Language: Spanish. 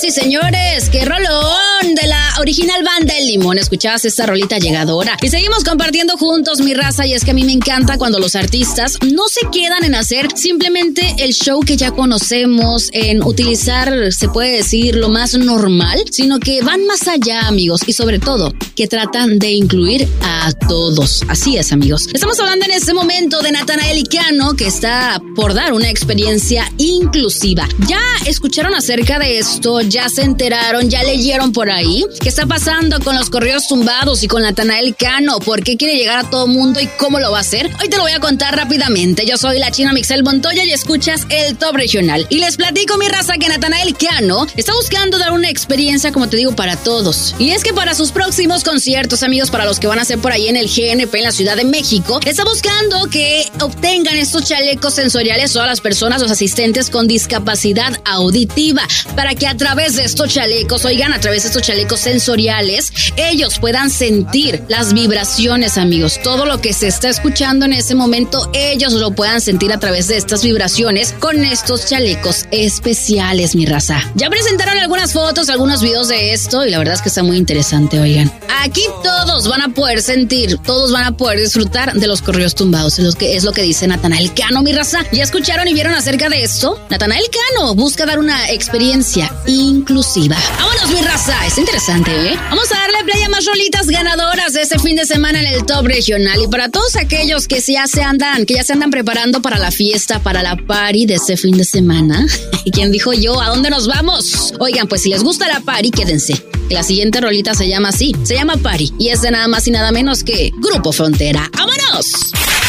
Señoras y señores, qué rolón de la original banda El Limón. Escuchabas esta rolita llegadora. Y seguimos compartiendo juntos, mi raza. Y es que a mí me encanta cuando los artistas no se quedan en hacer simplemente el show que ya conocemos, en utilizar, se puede decir, lo más normal, sino que van más allá, amigos. Y sobre todo, que tratan de incluir a todos. Así es, amigos. Estamos hablando en este momento de Natanael Cano, que está por dar una experiencia inclusiva. ¿Ya escucharon acerca de esto? ¿Ya se enteraron? ¿Ya leyeron por ahí? ¿Qué está pasando con los corridos tumbados y con Natanael Cano? ¿Por qué quiere llegar a todo mundo y cómo lo va a hacer? Hoy te lo voy a contar rápidamente. Yo soy la China Mixel Montoya y escuchas el Top Regional. Y les platico, mi raza, que Natanael Cano está buscando dar una experiencia, como te digo, para todos. Y es que para sus próximos conciertos, amigos, para los que van a hacer por ahí en el GNP, en la Ciudad de México, está buscando que obtengan estos chalecos sensoriales todas las personas, los asistentes con discapacidad auditiva, para que a través de estos chalecos, a través de estos chalecos sensoriales, ellos puedan sentir las vibraciones, amigos. Todo lo que se está escuchando en ese momento, ellos lo puedan sentir a través de estas vibraciones con estos chalecos especiales, mi raza. Ya presentaron algunas fotos, algunos videos de esto y la verdad es que está muy interesante, oigan. Aquí todos van a poder sentir, todos van a poder disfrutar de los corridos tumbados, es lo que dice Natanael Cano, mi raza. ¿Ya escucharon y vieron acerca de esto? Natanael Cano busca dar una experiencia inclusiva. ¡Vámonos, mi raza! Es interesante, ¿eh? Vamos a darle play a más rolitas ganadoras de este fin de semana en el Top Regional. Y para todos aquellos que ya se andan preparando para la fiesta, para la party de este fin de semana. ¿Y quién dijo yo? ¿A dónde nos vamos? Oigan, pues si les gusta la party, quédense. La siguiente rolita se llama así, se llama Party. Y es de nada más y nada menos que Grupo Frontera. ¡Vámonos!